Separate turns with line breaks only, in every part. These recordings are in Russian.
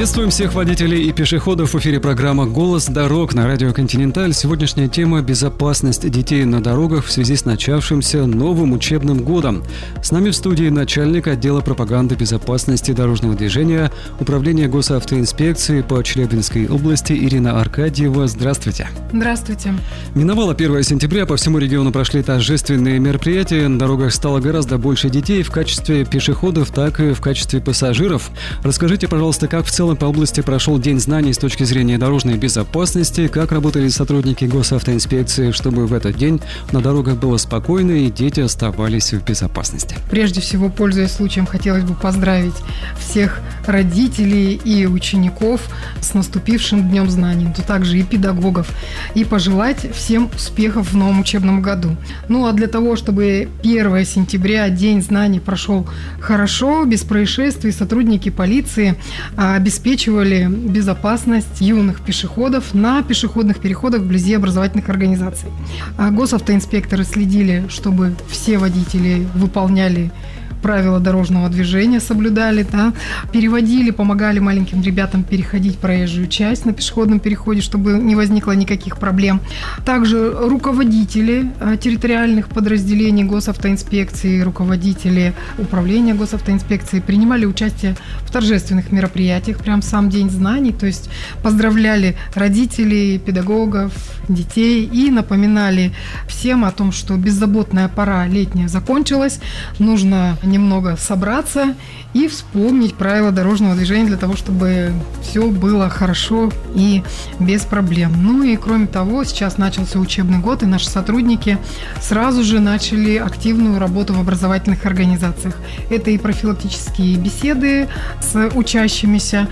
Приветствуем всех водителей и пешеходов. В эфире программа «Голос дорог» на радио «Континенталь». Сегодняшняя тема – безопасность детей на дорогах в связи с начавшимся новым учебным годом. С нами в студии начальник отдела пропаганды безопасности дорожного движения Управления госавтоинспекции по Челябинской области Ирина Аркадьева. Здравствуйте.
Здравствуйте.
Миновало 1 сентября, по всему региону прошли торжественные мероприятия. На дорогах стало гораздо больше детей в качестве пешеходов, так и в качестве пассажиров. Расскажите, пожалуйста, как в целом по области прошел День знаний с точки зрения дорожной безопасности, как работали сотрудники госавтоинспекции, чтобы в этот день на дорогах было спокойно и дети оставались в безопасности.
Прежде всего, пользуясь случаем, хотелось бы поздравить всех родителей и учеников с наступившим Днем знаний, но также и педагогов, и пожелать всем успехов в новом учебном году. Ну а для того, чтобы 1 сентября, День знаний, прошел хорошо, без происшествий, сотрудники полиции обеспечивали безопасность юных пешеходов на пешеходных переходах вблизи образовательных организаций. Госавтоинспекторы следили, чтобы все водители выполняли правила дорожного движения, соблюдали, переводили, помогали маленьким ребятам переходить проезжую часть на пешеходном переходе, чтобы не возникло никаких проблем. Также руководители территориальных подразделений госавтоинспекции, руководители управления госавтоинспекции принимали участие в торжественных мероприятиях, прям сам День знаний, то есть поздравляли родителей, педагогов, детей и напоминали всем о том, что беззаботная пора летняя закончилась, нужно немного собраться и вспомнить правила дорожного движения для того, чтобы все было хорошо и без проблем. Ну и кроме того, сейчас начался учебный год, и наши сотрудники сразу же начали активную работу в образовательных организациях. Это и профилактические беседы с учащимися,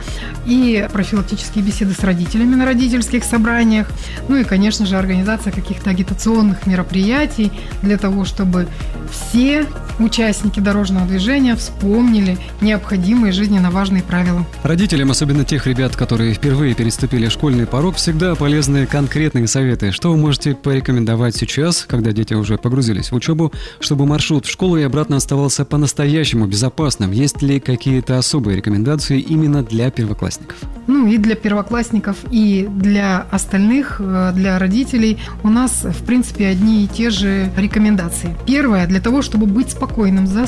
и профилактические беседы с родителями на родительских собраниях, ну и, конечно же, организация каких-то агитационных мероприятий для того, чтобы все участники дорожного движения вспомнили необходимые жизненно важные правила.
Родителям, особенно тех ребят, которые впервые переступили школьный порог, всегда полезны конкретные советы. Что вы можете порекомендовать сейчас, когда дети уже погрузились в учебу, чтобы маршрут в школу и обратно оставался по-настоящему безопасным? Есть ли какие-то особые рекомендации именно для первоклассников?
Ну и для первоклассников, и для остальных, для родителей у нас, в принципе, одни и те же рекомендации. Первое, для того, чтобы быть спокойным за